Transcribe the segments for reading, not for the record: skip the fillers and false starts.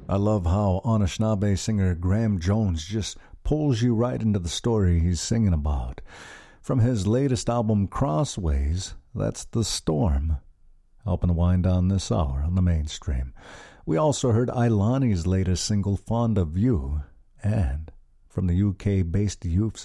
I love how Anishinaabe singer Graham Jones just pulls you right into the story he's singing about. From his latest album, Crossways, that's The Storm, helping to wind down this hour on the mainstream. We also heard Ilani's latest single, Fond of You, and from the UK-based Youth's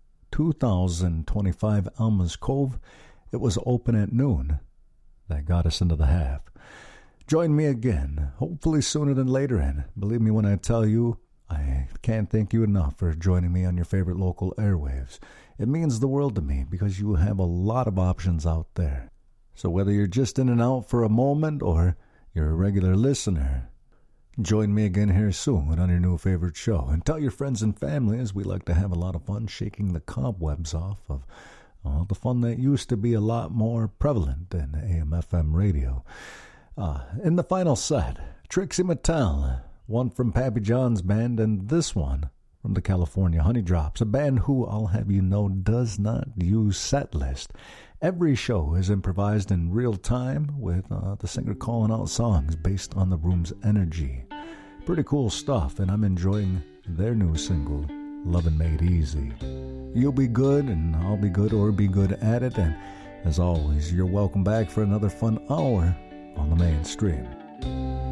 2025 Alma's Cove, it was Open at Noon. That got us into the half. Join me again, hopefully sooner than later, and believe me when I tell you, I can't thank you enough for joining me on your favorite local airwaves. It means the world to me because you have a lot of options out there. So whether you're just in and out for a moment or you're a regular listener, join me again here soon on your new favorite show. And tell your friends and family, as we like to have a lot of fun shaking the cobwebs off of the fun that used to be a lot more prevalent in AM/FM radio. In the final set, Trixie Mattel, one from Pappy John's band, and this one from the California Honey Drops, a band who, I'll have you know, does not use set list. Every show is improvised in real time with the singer calling out songs based on the room's energy. Pretty cool stuff, and I'm enjoying their new single, Lovin' Made Easy. You'll be good, and I'll be good, or be good at it, and as always, you're welcome back for another fun hour on the mainstream.